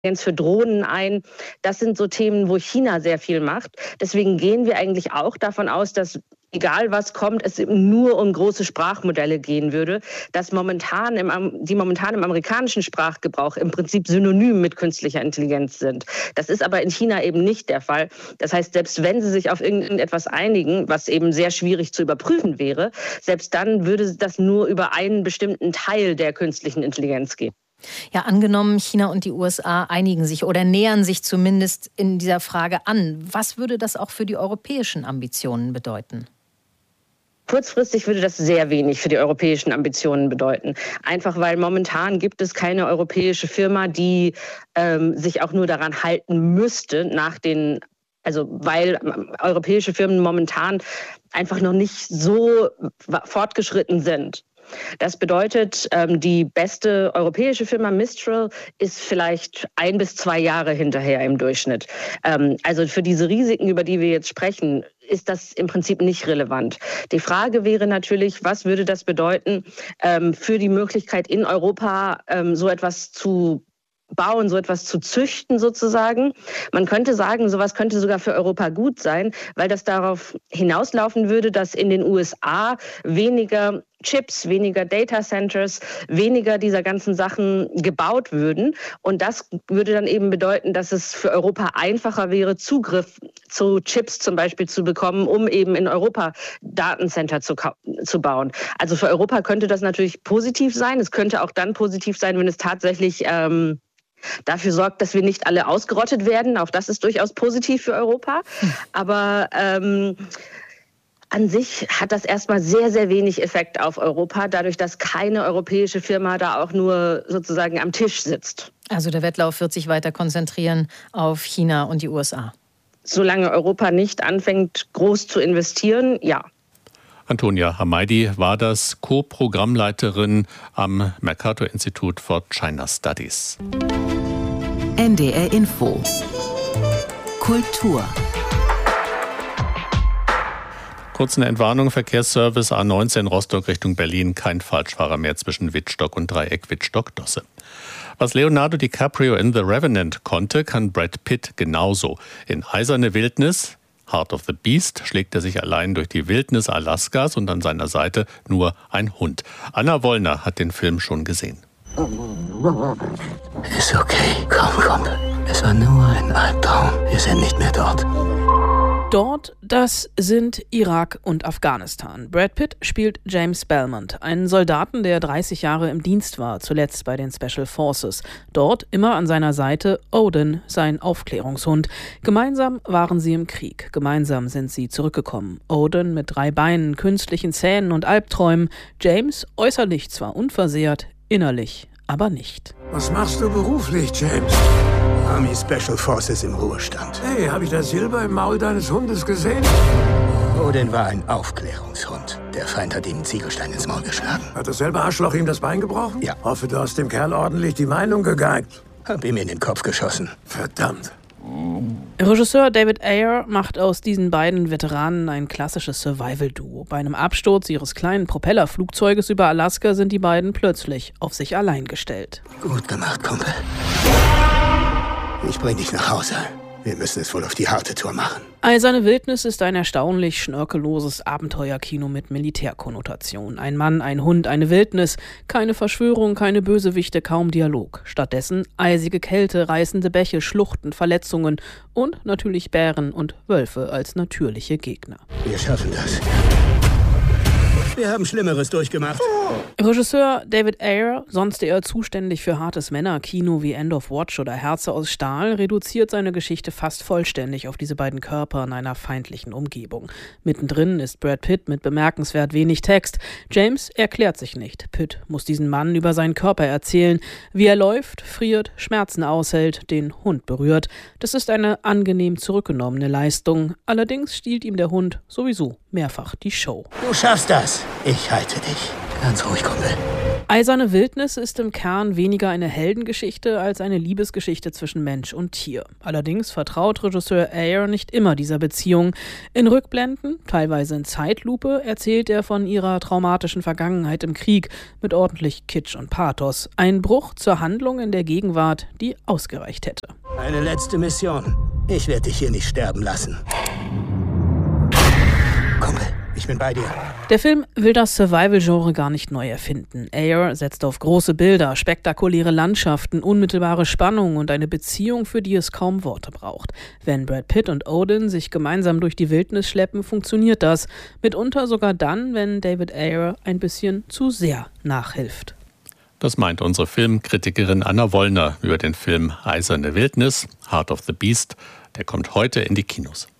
für Drohnen ein. Das sind so Themen, wo China sehr viel macht. Deswegen gehen wir eigentlich auch davon aus, dass egal was kommt, es nur um große Sprachmodelle gehen würde, dass die momentan im amerikanischen Sprachgebrauch im Prinzip synonym mit künstlicher Intelligenz sind. Das ist aber in China eben nicht der Fall. Das heißt, selbst wenn sie sich auf irgendetwas einigen, was eben sehr schwierig zu überprüfen wäre, selbst dann würde das nur über einen bestimmten Teil der künstlichen Intelligenz gehen. Ja, angenommen, China und die USA einigen sich oder nähern sich zumindest in dieser Frage an. Was würde das auch für die europäischen Ambitionen bedeuten? Kurzfristig würde das sehr wenig für die europäischen Ambitionen bedeuten. Einfach weil momentan gibt es keine europäische Firma, die sich auch nur daran halten müsste, weil europäische Firmen momentan einfach noch nicht so fortgeschritten sind. Das bedeutet, die beste europäische Firma Mistral ist vielleicht 1 bis 2 Jahre hinterher im Durchschnitt. Also für diese Risiken, über die wir jetzt sprechen, ist das im Prinzip nicht relevant. Die Frage wäre natürlich, was würde das bedeuten für die Möglichkeit in Europa so etwas zu bauen, so etwas zu züchten sozusagen. Man könnte sagen, sowas könnte sogar für Europa gut sein, weil das darauf hinauslaufen würde, dass in den USA weniger Chips, weniger Data Centers, weniger dieser ganzen Sachen gebaut würden. Und das würde dann eben bedeuten, dass es für Europa einfacher wäre, Zugriff zu Chips zum Beispiel zu bekommen, um eben in Europa Datencenter zu bauen. Also für Europa könnte das natürlich positiv sein. Es könnte auch dann positiv sein, wenn es tatsächlich dafür sorgt, dass wir nicht alle ausgerottet werden. Auch das ist durchaus positiv für Europa. Aber an sich hat das erstmal sehr, sehr wenig Effekt auf Europa, dadurch, dass keine europäische Firma da auch nur sozusagen am Tisch sitzt. Also der Wettlauf wird sich weiter konzentrieren auf China und die USA. Solange Europa nicht anfängt, groß zu investieren, ja. Antonia Hamaidi war das Co-Programmleiterin am Mercator-Institut for China Studies. NDR Info. Kultur. Kurze Entwarnung, Verkehrsservice A19 Rostock Richtung Berlin. Kein Falschfahrer mehr zwischen Wittstock und Dreieck Wittstock-Dosse. Was Leonardo DiCaprio in The Revenant konnte, kann Brad Pitt genauso. In Eiserne Wildnis, Heart of the Beast, schlägt er sich allein durch die Wildnis Alaskas und an seiner Seite nur ein Hund. Anna Wollner hat den Film schon gesehen. Ist okay, komm. Es war nur ein Albtraum. Wir sind nicht mehr dort. Dort, das sind Irak und Afghanistan. Brad Pitt spielt James Belmont, einen Soldaten, der 30 Jahre im Dienst war, zuletzt bei den Special Forces. Dort immer an seiner Seite Odin, sein Aufklärungshund. Gemeinsam waren sie im Krieg, gemeinsam sind sie zurückgekommen. Odin mit 3 Beinen, künstlichen Zähnen und Albträumen. James äußerlich zwar unversehrt, innerlich aber nicht. Was machst du beruflich, James? Army Special Forces im Ruhestand. Hey, habe ich das Silber im Maul deines Hundes gesehen? Odin war ein Aufklärungshund. Der Feind hat ihm einen Ziegelstein ins Maul geschlagen. Hat dasselbe Arschloch ihm das Bein gebrochen? Ja. Hoffe, du hast dem Kerl ordentlich die Meinung gegeigt. Hab ihm in den Kopf geschossen. Verdammt. Regisseur David Ayer macht aus diesen beiden Veteranen ein klassisches Survival-Duo. Bei einem Absturz ihres kleinen Propellerflugzeuges über Alaska sind die beiden plötzlich auf sich allein gestellt. Gut gemacht, Kumpel. Ich bring dich nach Hause. Wir müssen es wohl auf die harte Tour machen. Eiserne Wildnis ist ein erstaunlich schnörkelloses Abenteuerkino mit Militärkonnotation. Ein Mann, ein Hund, eine Wildnis. Keine Verschwörung, keine Bösewichte, kaum Dialog. Stattdessen eisige Kälte, reißende Bäche, Schluchten, Verletzungen und natürlich Bären und Wölfe als natürliche Gegner. Wir schaffen das. Wir haben Schlimmeres durchgemacht. Regisseur David Ayer, sonst eher zuständig für hartes Männerkino wie End of Watch oder Herze aus Stahl, reduziert seine Geschichte fast vollständig auf diese beiden Körper in einer feindlichen Umgebung. Mittendrin ist Brad Pitt mit bemerkenswert wenig Text. James erklärt sich nicht. Pitt muss diesen Mann über seinen Körper erzählen, wie er läuft, friert, Schmerzen aushält, den Hund berührt. Das ist eine angenehm zurückgenommene Leistung. Allerdings stiehlt ihm der Hund sowieso mehrfach die Show. Du schaffst das. Ich halte dich. Ganz ruhig, Kumpel. Eiserne Wildnis ist im Kern weniger eine Heldengeschichte als eine Liebesgeschichte zwischen Mensch und Tier. Allerdings vertraut Regisseur Ayer nicht immer dieser Beziehung. In Rückblenden, teilweise in Zeitlupe, erzählt er von ihrer traumatischen Vergangenheit im Krieg mit ordentlich Kitsch und Pathos. Ein Bruch zur Handlung in der Gegenwart, die ausgereicht hätte. Eine letzte Mission. Ich werde dich hier nicht sterben lassen. Kumpel, ich bin bei dir. Der Film will das Survival-Genre gar nicht neu erfinden. Ayer setzt auf große Bilder, spektakuläre Landschaften, unmittelbare Spannung und eine Beziehung, für die es kaum Worte braucht. Wenn Brad Pitt und Odin sich gemeinsam durch die Wildnis schleppen, funktioniert das. Mitunter sogar dann, wenn David Ayer ein bisschen zu sehr nachhilft. Das meint unsere Filmkritikerin Anna Wollner über den Film Eiserne Wildnis, Heart of the Beast. Der kommt heute in die Kinos.